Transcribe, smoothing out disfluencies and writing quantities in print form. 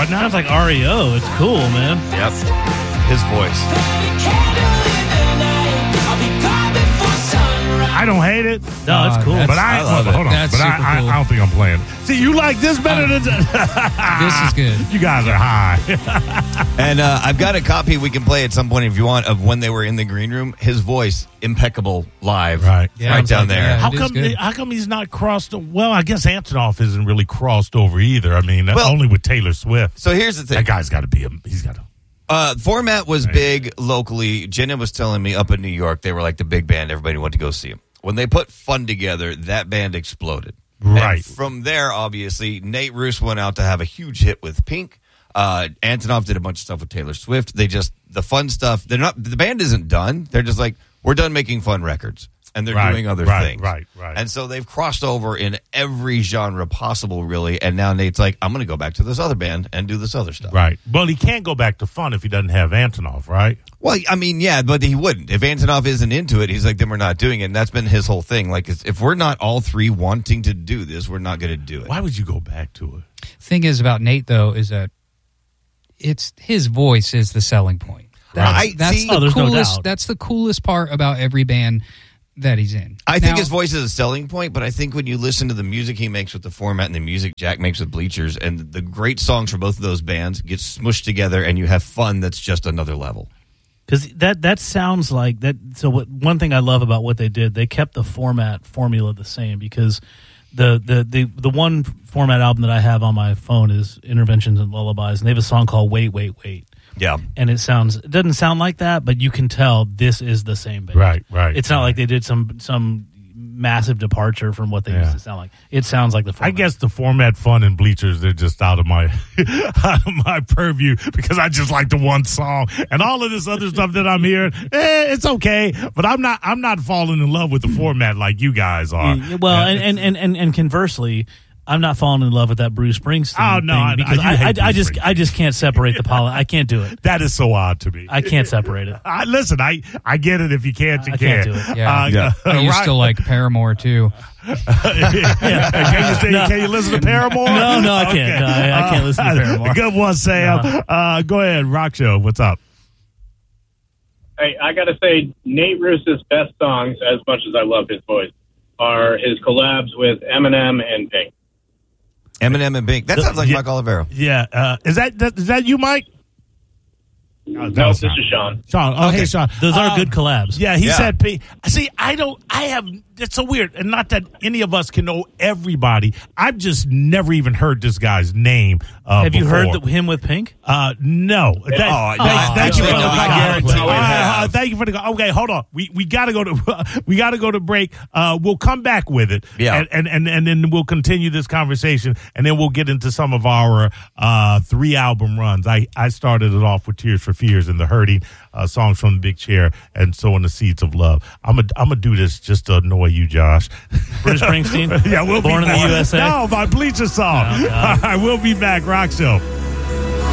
What now? Sounds like REO. It's cool, man. Yep. His voice. I don't hate it. No, it's cool. But I love it. hold on. That's But super cool. I don't think I'm playing. See, you like this better than This is good. You guys are high. And I've got a copy we can play at some point if you want of when they were in the green room. His voice, impeccable live. Right. Yeah, right down there. yeah. How It is come? good. How come he's not crossed? Well, I guess Antonoff isn't really crossed over either. I mean, Well- only with Taylor Swift. So here's the thing. That guy's got to be. He's got to. Format was big locally. Jenna was telling me up in New York, they were like the big band. Everybody wanted to go see them. When they put Fun together, that band exploded. Right. And from there, obviously, Nate Ruess went out to have a huge hit with Pink. Antonoff did a bunch of stuff with Taylor Swift. The fun stuff. The band isn't done. They're just like, we're done making fun records. And they're doing other things. Right. And so they've crossed over in every genre possible, really. And now Nate's like, I'm going to go back to this other band and do this other stuff. Right. Well, he can't go back to Fun if he doesn't have Antonoff, right? Well, I mean, yeah, but he wouldn't. If Antonoff isn't into it, he's like, then we're not doing it. And that's been his whole thing. Like, if we're not all three wanting to do this, we're not going to do it. Why would you go back to it? Thing is about Nate, though, is that it's his voice is the selling point. Right. That's See- the there's no coolest. doubt. That's the coolest part about every band that he's in. I think Now- his voice is a selling point, but I think when you listen to the music he makes with the Format and the music Jack makes with Bleachers and the great songs for both of those bands get smushed together and you have fun that's just another level. Because that sounds like that. So one thing I love about what they did, they kept the formula the same. Because the one Format album that I have on my phone is Interventions and Lullabies, and they have a song called Wait, Wait, Wait. Yeah. And it doesn't sound like that, but you can tell this is the same band. Right. It's not like they did some massive departure from what they used to sound like. It sounds like the I Format. guess the Format, Fun, and Bleachers, they're just out of my purview because I just like the one song and all of this other stuff that I'm hearing. It's okay, but I'm not falling in love with the Format like you guys are. Well, and conversely, I'm not falling in love with that Bruce Springsteen. Oh, no, thing because you hate Bruce Springsteen. I just can't separate the pollen. I can't do it. That is so odd to me. I can't separate it. Listen, I get it. If you can't, you I can't do it. Yeah. I used to like Paramore too. Can you listen to Paramore? No, I can't. No, I can't listen to Paramore. Good one, Sam. Go ahead, Rock Show. What's up? Hey, I got to say, Nate Ruess's best songs, as much as I love his voice, are his collabs with Eminem and Pink. Eminem and Pink. That sounds like Mike Olivero. Yeah. Is that you, Mike? No, this is Sean. Sean. Oh, hey, Sean. Those are good collabs. Yeah, he said P. See, it's so weird. And not that any of us can know everybody. I've just never even heard this guy's name Have you before. heard him with Pink? No. Thank you for the call. I guarantee we have. Thank you for the call. Okay, hold on. We got to go to break. We'll come back with it. Yeah. And then we'll continue this conversation, and then we'll get into some of our 3 album runs. I started it off with Tears for Fears and The Hurting, songs from the Big Chair, and Sowing the Seeds of Love. I'm gonna do this just to annoy you, Josh. Bruce Springsteen? Yeah, we'll Born be in the USA? No, my Bleacher song. Oh, All right, we'll be back. Rock Show.